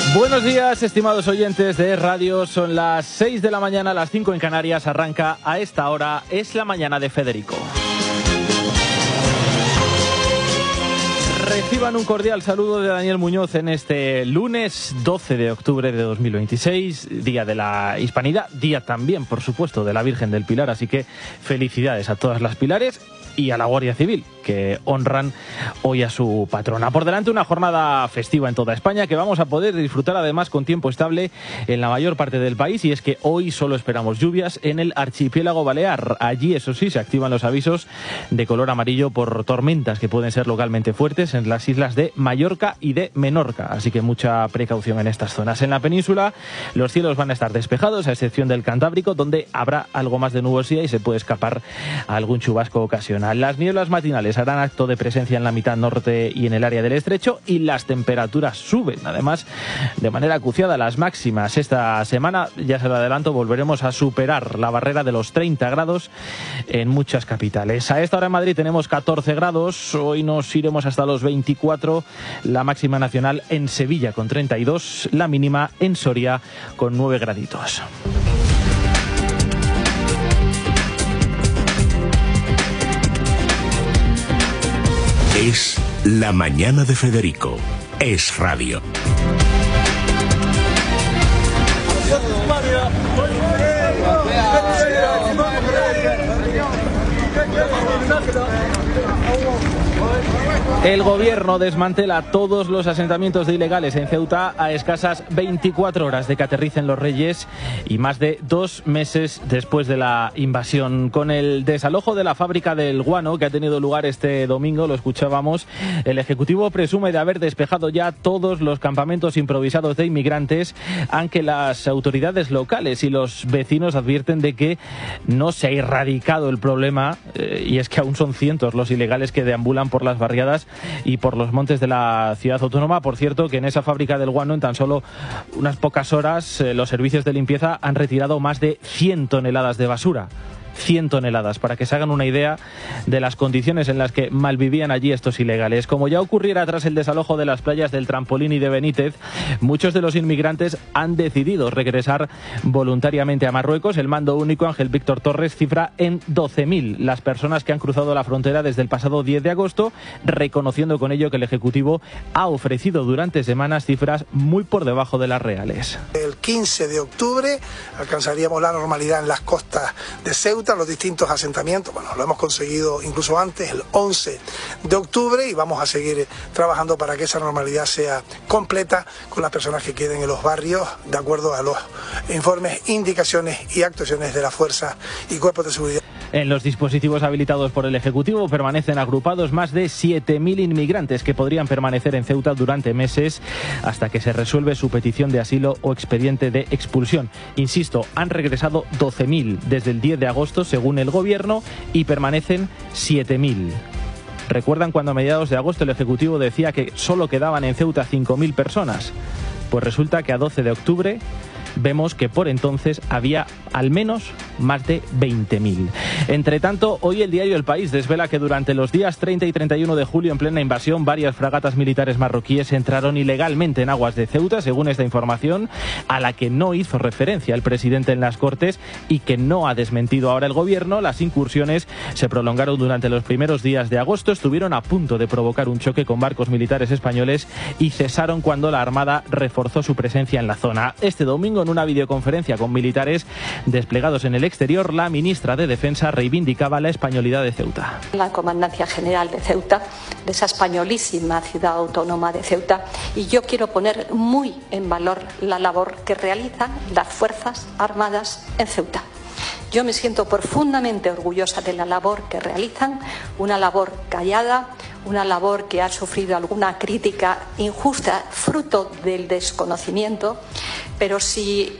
Buenos días, estimados oyentes de radio. Son las 6 de la mañana, las 5 en Canarias. Arranca a esta hora, es la mañana de Federico. Reciban un cordial saludo de Daniel Muñoz en este lunes 12 de octubre de 2026, Día de la Hispanidad, día también, por supuesto, de la Virgen del Pilar. Así que felicidades a todas las Pilares y a la Guardia Civil, que honran hoy a su patrona. Por delante una jornada festiva en toda España que vamos a poder disfrutar además con tiempo estable en la mayor parte del país, y es que hoy solo esperamos lluvias en el archipiélago balear. Allí, eso sí, se activan los avisos de color amarillo por tormentas que pueden ser localmente fuertes en las islas de Mallorca y de Menorca, así que mucha precaución en estas zonas. En la península los cielos van a estar despejados, a excepción del Cantábrico, donde habrá algo más de nubosidad y se puede escapar a algún chubasco ocasional. Las nieblas matinales harán acto de presencia en la mitad norte y en el área del estrecho, y las temperaturas suben, además, de manera acuciada. Las máximas esta semana, ya se lo adelanto, volveremos a superar la barrera de los 30 grados en muchas capitales. A esta hora en Madrid tenemos 14 grados, hoy nos iremos hasta los 24, la máxima nacional en Sevilla con 32, la mínima en Soria con 9 graditos. Es la mañana de Federico. Es radio. El gobierno desmantela todos los asentamientos de ilegales en Ceuta a escasas 24 horas de que aterricen los Reyes y más de 2 meses después de la invasión. Con el desalojo de la fábrica del guano que ha tenido lugar este domingo, lo escuchábamos, el Ejecutivo presume de haber despejado ya todos los campamentos improvisados de inmigrantes, aunque las autoridades locales y los vecinos advierten de que no se ha erradicado el problema, y es que aún son cientos los ilegales que deambulan por las barriadas y por los montes de la ciudad autónoma. Por cierto, que en esa fábrica del guano, en tan solo unas pocas horas, los servicios de limpieza han retirado más de 100 toneladas de basura. 100 toneladas, para que se hagan una idea de las condiciones en las que malvivían allí estos ilegales. Como ya ocurriera tras el desalojo de las playas del Trampolín y de Benítez, muchos de los inmigrantes han decidido regresar voluntariamente a Marruecos. El mando único Ángel Víctor Torres cifra en 12.000 las personas que han cruzado la frontera desde el pasado 10 de agosto, reconociendo con ello que el Ejecutivo ha ofrecido durante semanas cifras muy por debajo de las reales. El 15 de octubre alcanzaríamos la normalidad en las costas de Ceuta, los distintos asentamientos. Bueno, lo hemos conseguido incluso antes, el 11 de octubre, y vamos a seguir trabajando para que esa normalidad sea completa con las personas que queden en los barrios, de acuerdo a los informes, indicaciones y actuaciones de las fuerzas y cuerpos de seguridad. En los dispositivos habilitados por el Ejecutivo permanecen agrupados más de 7.000 inmigrantes que podrían permanecer en Ceuta durante meses hasta que se resuelve su petición de asilo o expediente de expulsión. Insisto, han regresado 12.000 desde el 10 de agosto, según el Gobierno, y permanecen 7.000. ¿Recuerdan cuando a mediados de agosto el Ejecutivo decía que solo quedaban en Ceuta 5.000 personas? Pues resulta que a 12 de octubre vemos que por entonces había al menos más de 20.000. Entre tanto, hoy el diario El País desvela que durante los días 30 y 31 de julio, en plena invasión, varias fragatas militares marroquíes entraron ilegalmente en aguas de Ceuta, según esta información, a la que no hizo referencia el presidente en las Cortes y que no ha desmentido ahora el Gobierno. Las incursiones se prolongaron durante los primeros días de agosto, estuvieron a punto de provocar un choque con barcos militares españoles y cesaron cuando la Armada reforzó su presencia en la zona. Este domingo, en una videoconferencia con militares desplegados en el exterior, la ministra de Defensa reivindicaba la españolidad de Ceuta. La Comandancia General de Ceuta, de esa españolísima ciudad autónoma de Ceuta, y yo quiero poner muy en valor la labor que realizan las Fuerzas Armadas en Ceuta. Yo me siento profundamente orgullosa de la labor que realizan, una labor callada, una labor que ha sufrido alguna crítica injusta fruto del desconocimiento, pero si